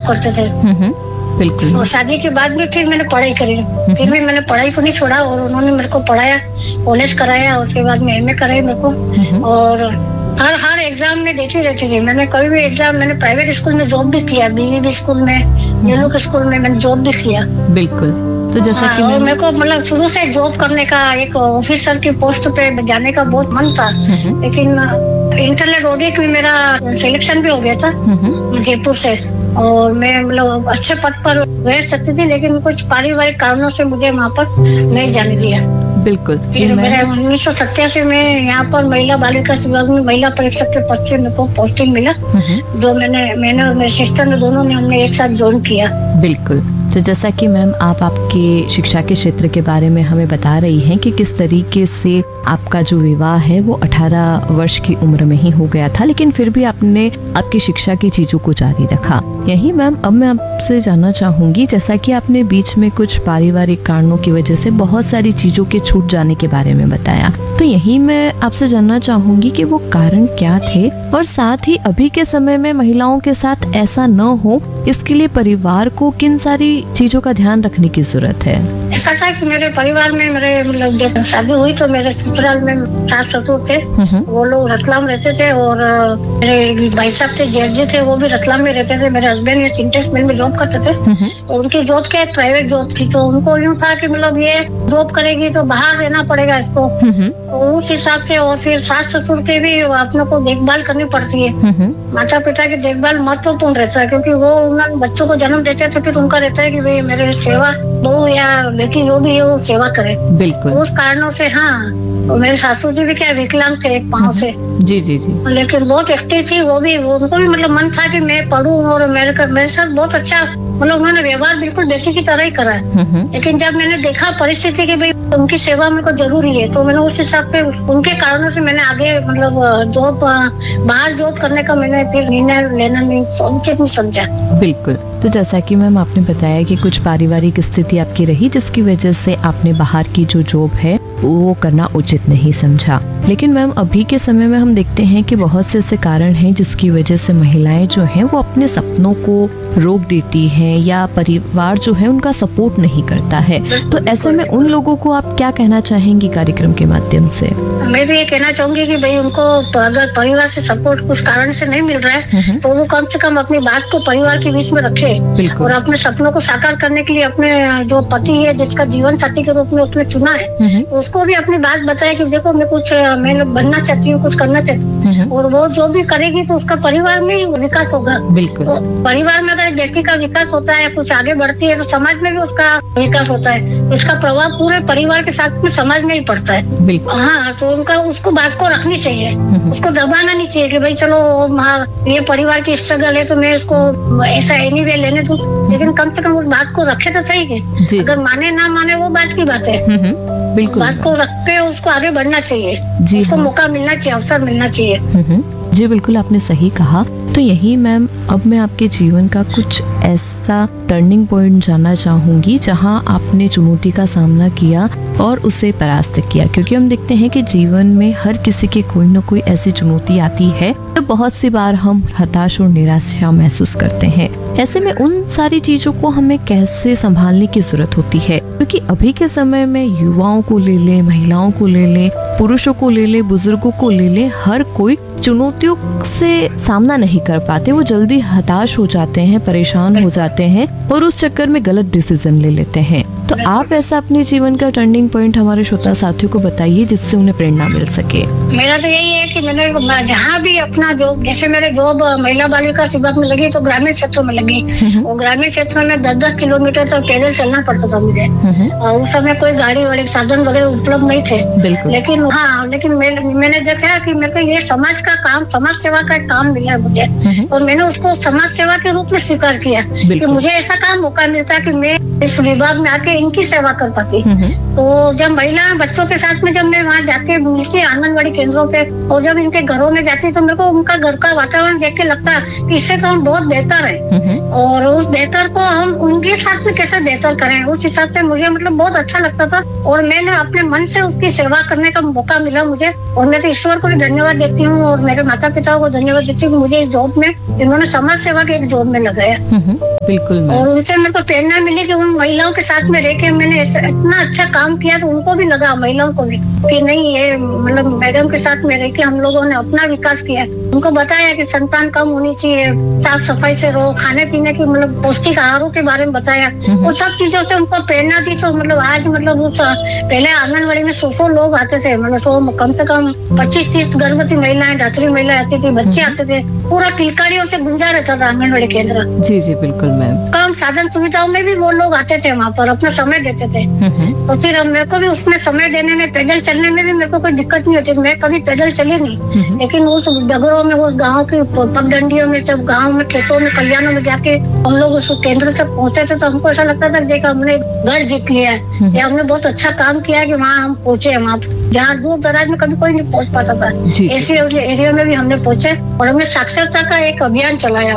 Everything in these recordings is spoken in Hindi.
करते थे। बिल्कुल। और शादी के बाद भी फिर मैंने पढ़ाई करी, फिर भी मैंने पढ़ाई को नहीं छोड़ा और उन्होंने मेरे को पढ़ाया, कॉलेज कराया, उसके बाद में एमए कराई मेरे को। और हर एग्जाम में देती रहती थी। मैंने कभी भी एग्जाम, मैंने प्राइवेट स्कूल में जॉब भी किया, बीवीबी स्कूल में, येलो के स्कूल में मैंने जॉब भी किया। बिल्कुल। तो जैसा कि और मेरे को मतलब शुरू से जॉब करने का, एक ऑफिसर की पोस्ट पे जाने का बहुत मन था, लेकिन इंटरनेट ऑडिट में मेरा सिलेक्शन भी हो गया था जयपुर से, और मैं मतलब अच्छे पद पर रह सकती थी, लेकिन कुछ पारिवारिक कारणों से मुझे वहाँ पर नहीं जाने दिया। बिल्कुल। फिर मेरे 1987 में यहाँ पर महिला बालिका विभाग में महिला परीक्षक के पद से मेरे को पोस्टिंग मिला, जो मैंने और मेरे सिस्टर ने दोनों ने हमने एक साथ ज्वाइन किया। बिल्कुल। तो जैसा कि मैम आप आपके शिक्षा के क्षेत्र के बारे में हमें बता रही हैं कि किस तरीके से आपका जो विवाह है वो 18 वर्ष की उम्र में ही हो गया था, लेकिन फिर भी आपने आपकी शिक्षा की चीजों को जारी रखा। यही मैम अब मैं आपसे जानना चाहूंगी, जैसा कि आपने बीच में कुछ पारिवारिक कारणों की वजह से बहुत सारी चीजों के छूट जाने के बारे में बताया, तो यही मैं आपसे जानना चाहूंगी कि वो कारण क्या थे, और साथ ही अभी के समय में महिलाओं के साथ ऐसा न हो इसके लिए परिवार को किन सारी चीजों का ध्यान रखने की जरूरत है। ऐसा था कि मेरे परिवार में, मेरे मतलब जब शादी हुई तो मेरे ससुराल में सास ससुर थे, वो लोग रतलाम रहते थे, और मेरे भाई साहब थे, जेठ जी थे, वो भी रतलाम में रहते थे। मेरे हस्बैंड ये सिंटेक्स मिल में जॉब करते थे, और उनकी जॉब क्या प्राइवेट जॉब थी, तो उनको यूँ था कि मतलब ये जॉब करेगी तो बाहर रहना पड़ेगा इसको, तो उस हिसाब से। और फिर सास ससुर के भी अपने को देखभाल करनी पड़ती है, माता पिता की देखभाल महत्वपूर्ण रहता है, क्योंकि वो उन्होंने बच्चों को जन्म देते थे, फिर उनका रहता है कि भाई मेरे सेवा बहू या बेटी जो भी है वो सेवा करे। बिल्कुल। उस कारणों से हाँ, मेरे सासू जी भी क्या विकलांग थे एक पाँव से। जी जी जी। लेकिन बहुत एक्टिव थी वो भी, उनको भी मतलब मन था कि मैं पढ़ूं, और मेरे साथ बहुत अच्छा मतलब उन्होंने व्यवहार बिल्कुल बेटी की तरह ही करा है। लेकिन जब मैंने देखा परिस्थिति की भाई उनकी सेवा मेरे को जरूरी है, तो मैंने उस हिसाब से उनके कारणों से मैंने आगे मतलब जॉब बाहर जॉब करने का मैंने फिर निर्णय लेना नहीं उचित नहीं समझा। बिल्कुल। तो जैसा कि मैम आपने बताया कि कुछ पारिवारिक स्थिति आपकी रही जिसकी वजह से आपने बाहर की जो जॉब है वो करना उचित नहीं समझा, लेकिन मैम अभी के समय में हम देखते हैं कि बहुत से ऐसे कारण हैं जिसकी वजह से महिलाएं जो हैं वो अपने सपनों को रोक देती हैं, या परिवार जो है उनका सपोर्ट नहीं करता है। तो ऐसे में उन लोगों को आप क्या कहना चाहेंगी कार्यक्रम के माध्यम से? मैं भी ये कहना चाहूंगी कि भाई उनको अगर परिवार से सपोर्ट कुछ कारण से नहीं मिल रहा है तो वो कम से कम अपनी बात को परिवार के बीच में रखे, और अपने सपनों को साकार करने के लिए अपने जो पति है जिसका जीवन साथी के रूप में उसने चुना है, तो उसको भी अपनी बात बताए कि देखो मैं बनना चाहती हूँ, कुछ करना चाहती हूँ, और वो जो भी करेगी तो उसका परिवार में ही विकास होगा। तो परिवार में अगर व्यक्ति का विकास होता है, कुछ आगे बढ़ती है, तो समाज में भी उसका विकास होता है, उसका प्रभाव पूरे परिवार के साथ में समाज में ही पड़ता है। हाँ, तो उसको बात को रखनी चाहिए, उसको दबाना नहीं चाहिए कि भाई चलो ये परिवार की स्ट्रगल है तो मैं इसको ऐसा एनीवे लेने दूं, लेकिन कम से कम उस बात को रखे तो सही है। अगर माने ना माने वो बात की बात है, बिल्कुल बात को रख के उसको आगे बढ़ना चाहिए, उसको मौका मिलना चाहिए, अवसर मिलना चाहिए। जी बिल्कुल, आपने सही कहा। तो यही मैम अब मैं आपके जीवन का कुछ ऐसा टर्निंग पॉइंट जानना चाहूंगी जहां आपने चुनौती का सामना किया और उसे परास्त किया, क्योंकि हम देखते हैं कि जीवन में हर किसी के कोई न कोई ऐसी चुनौती आती है तो बहुत सी बार हम हताश और निराशा महसूस करते हैं। ऐसे में उन सारी चीजों को हमें कैसे संभालने की जरूरत होती है, क्योंकि अभी के समय में युवाओं को ले ले, महिलाओं को ले ले, पुरुषों को ले ले, बुजुर्गों को ले ले, हर कोई चुनौतियों से सामना नहीं कर पाते, वो जल्दी हताश हो जाते हैं, परेशान हो जाते हैं और उस चक्कर में गलत डिसीजन ले लेते हैं। तो आप ऐसा अपने जीवन का टर्निंग पॉइंट हमारे श्रोता साथियों को बताइए जिससे उन्हें प्रेरणा मिल सके। मेरा तो यही है कि मैंने जहाँ भी अपना जॉब, जैसे मेरे जॉब महिला बालिका विभाग में लगी तो ग्रामीण क्षेत्रों में लगी, और ग्रामीण क्षेत्रों में 10-10 किलोमीटर तक पैदल चलना पड़ता था मुझे, और उस समय कोई गाड़ी वाले साधन वगैरह उपलब्ध नहीं थे। लेकिन मैंने देखा कि मेरे को ये समाज का काम, समाज सेवा का काम मिला मुझे, और मैंने उसको समाज सेवा के रूप में स्वीकार किया कि मुझे ऐसा काम मौका मिलता कि मैं इस विभाग में आके इनकी सेवा कर पाती। तो जब महिला बच्चों के साथ में जब मैं वहाँ जाके मिलती आंगनबाड़ी केंद्रों पे, और जब इनके घरों में जाती तो मेरे को उनका घर का वातावरण देख के लगता कि इससे तो हम बहुत बेहतर है, और उस बेहतर को हम उनकी एक साथ में कैसे बेहतर करें, उस हिसाब से मुझे मतलब बहुत अच्छा लगता था और मैंने अपने मन से उसकी सेवा करने का मौका मिला मुझे। और मैं तो ईश्वर को भी धन्यवाद देती हूँ और मेरे माता पिता को धन्यवाद देती हूँ, मुझे इस जॉब में इन्होंने समाज सेवा के एक जॉब में लगाया। बिल्कुल। और उनसे मेरे को प्रेरणा मिली कि उन महिलाओं के साथ में रह के मैंने इतना अच्छा काम किया, तो उनको भी लगा, महिलाओं को भी, कि नहीं ये मतलब मैडम के साथ में रह के हम लोगों ने अपना विकास किया। उनको बताया कि संतान कम होनी चाहिए, साफ सफाई से रहो, खाने पीने की मतलब पौष्टिक आहारों के बारे में बताया। वो सब चीजों से उनको प्रेरणा दी। तो मतलब आज मतलब पहले आंगनबाड़ी में 100 लोग आते थे, मतलब तो कम से कम 25-30 गर्भवती महिलाएं, धात्री महिलाएं आती थी, बच्चे आते थे, पूरा किलकारियों से गुंजा रहता था आंगनबाड़ी केंद्र। जी जी बिल्कुल मैम। कम साधन सुविधाओं में भी वो लोग आते थे वहाँ पर, अपना समय देते थे। तो फिर मेरे को भी उसमें समय देने में, पैदल चलने में भी मेरे को कोई दिक्कत नहीं होती। मैं कभी पैदल चली नहीं, लेकिन उस डगरों में, उस गाँव की पगडंडियों में, जब गाँव में, खेतों में, कल्याणों में जाके हम लोग उस केंद्र तक पहुँचे थे, तो हमको ऐसा लगता था देखा हमने घर जीत लिया है, या हमने बहुत अच्छा काम किया है कि वहाँ हम पहुँचे, वहाँ जहाँ दूर दराज में कभी कोई नहीं पहुँच पाता था, ऐसे एरिया में भी हमने पहुँचे। और हमने साक्षरता का एक अभियान चलाया।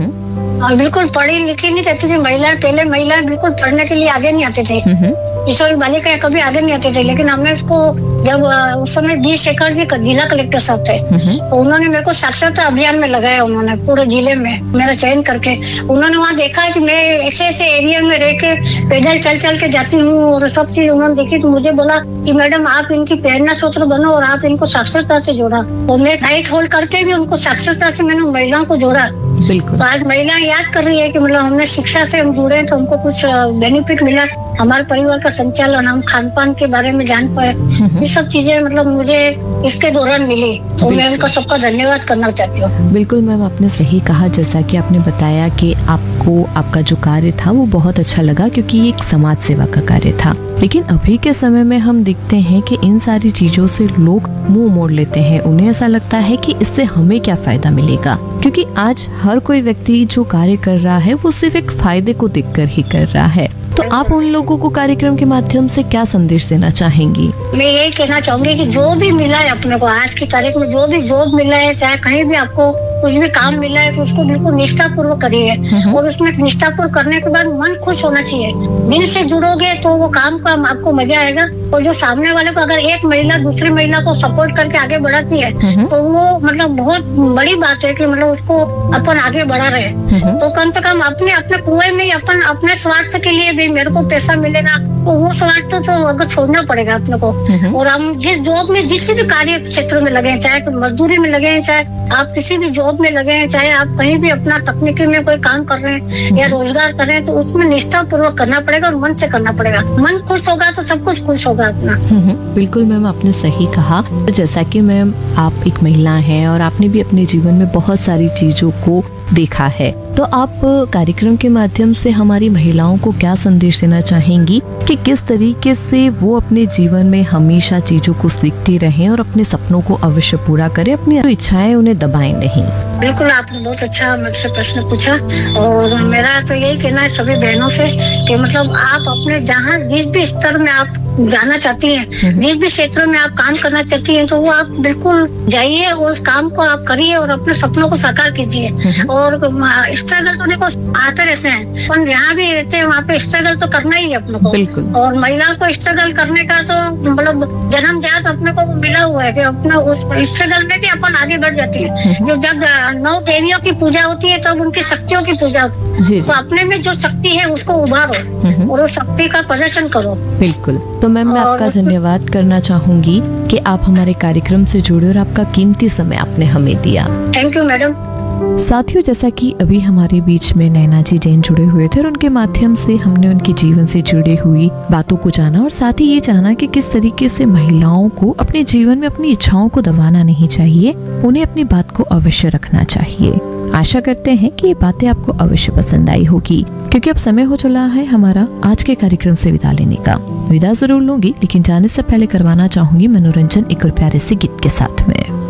और बिल्कुल पढ़ी लिखी नहीं रहती थी महिलाएं, पहले महिलाएं बिल्कुल पढ़ने के लिए आगे नहीं आते थे, ईश्वरी बालिका कभी आगे नहीं आते थे। लेकिन हमने इसको जब उस समय 20 शेखर जी जिला कलेक्टर साहब थे, तो उन्होंने मेरे को साक्षरता अभियान में लगाया, उन्होंने पूरे जिले में मेरा चयन करके। उन्होंने वहाँ देखा कि मैं ऐसे ऐसे एरिया में रह के पैदल चल चल के जाती हूँ और सब चीज उन्होंने देखी, तो मुझे बोला कि मैडम आप इनकी प्रेरणा सूत्र बनो और आप इनको साक्षरता से जोड़ा। और मैं डाइट होल्ड करके भी उनको साक्षरता से मैंने महिलाओं को जोड़ा। तो आज महिलाएं याद कर रही है कि मतलब हमने शिक्षा से हम जुड़े तो हमको कुछ बेनिफिट मिला, हमारे परिवार का संचालन, हम खान पान के बारे में जान पाए, ये सब चीजें मतलब मुझे इसके दौरान मिली। तो मैं उनका सबका धन्यवाद करना चाहती हूँ। बिल्कुल मैम, आपने सही कहा। जैसा कि आपने बताया कि आपको आपका जो कार्य था वो बहुत अच्छा लगा, क्योंकि ये एक समाज सेवा का कार्य था। लेकिन अभी के समय में हम देखते हैं कि इन सारी चीजों से लोग मुंह मोड़ लेते हैं। उन्हें ऐसा लगता है कि इससे हमें क्या फायदा मिलेगा, क्योंकि आज हर कोई व्यक्ति जो कार्य कर रहा है वो सिर्फ एक फायदे को देखकर ही कर रहा है। तो आप उन लोगों को कार्यक्रम के माध्यम से क्या संदेश देना चाहेंगी? मैं यही कहना चाहूंगी कि जो भी मिला है अपने को आज की तारीख में, जो भी जॉब मिला है, चाहे कहीं भी आपको कुछ भी काम मिला है, तो उसको बिल्कुल निष्ठापूर्वक करिए। और उसमें निष्ठापूर्वक करने के बाद मन खुश होना चाहिए। दिल से जुड़ोगे तो वो काम का आपको मजा आएगा। और जो सामने वाले को, अगर एक महिला दूसरी महिला को सपोर्ट करके आगे बढ़ाती है, तो वो मतलब बहुत बड़ी बात है कि मतलब उसको अपन आगे बढ़ा रहे। तो कम से कम अपने कुएं में अपन अपने स्वार्थ के लिए भी, मेरे को पैसा मिलेगा, तो वो स्वार्थ तो अगर छोड़ना पड़ेगा अपने को। और हम जिस जॉब में, जिस भी कार्य क्षेत्र में लगे, चाहे मजदूरी में लगे, चाहे आप किसी भी जॉब में लगे हैं, चाहे आप कहीं भी अपना तकनीकी में कोई काम कर रहे हैं या रोजगार कर रहे हैं, तो उसमें निष्ठा पूर्वक करना पड़ेगा और मन से करना पड़ेगा। मन खुश होगा तो सब कुछ खुश होगा अपना। बिल्कुल मैम, आपने सही कहा। तो जैसा कि मैम आप एक महिला हैं और आपने भी अपने जीवन में बहुत सारी चीजों को देखा है, तो आप कार्यक्रम के माध्यम से हमारी महिलाओं को क्या संदेश देना चाहेंगी कि किस तरीके से वो अपने जीवन में हमेशा चीजों को सीखती रहें और अपने सपनों को अवश्य पूरा करें, अपनी इच्छाएं उन्हें दबाएं नहीं? बिल्कुल, आपने बहुत अच्छा मुझसे प्रश्न पूछा। और मेरा तो यही कहना है सभी बहनों से कि मतलब आप अपने जहाँ जिस भी स्तर में आप जाना चाहती हैं, जिस भी क्षेत्र में आप काम करना चाहती हैं, तो वो आप बिल्कुल जाइए और उस काम को आप करिए और अपने सपनों को साकार कीजिए। और स्ट्रगल तो देखो आते रहते हैं, पर यहाँ भी रहते हैं, वहाँ पे स्ट्रगल तो करना ही है अपने को। और महिलाओं को स्ट्रगल करने का तो मतलब जन्मजात अपने को मिला हुआ है कि अपना उस स्ट्रगल में भी अपन आगे बढ़ जाती है। जो जब 9 देवियों की पूजा होती है तब उनकी शक्तियों की पूजा होती है, तो अपने में जो शक्ति है उसको उभारो और उस शक्ति का प्रदर्शन करो। बिल्कुल। तो मैम, मैं आपका धन्यवाद करना चाहूंगी कि आप हमारे कार्यक्रम से जुड़े और आपका कीमती समय आपने हमें दिया। Thank you madam. साथियों, जैसा कि अभी हमारे बीच में नैना जी जैन जुड़े हुए थे और उनके माध्यम से हमने उनके जीवन से जुड़ी हुई बातों को जाना और साथ ही ये जाना कि किस तरीके से महिलाओं को अपने जीवन में अपनी इच्छाओं को दबाना नहीं चाहिए, उन्हें अपनी बात को अवश्य रखना चाहिए। आशा करते हैं कि ये बातें आपको अवश्य पसंद आई होगी, क्योंकि अब समय हो चला है हमारा आज के कार्यक्रम से विदा लेने का। विदा जरूर लूंगी, लेकिन जाने से पहले करवाना चाहूंगी मनोरंजन एक और प्यारे से गीत के साथ में।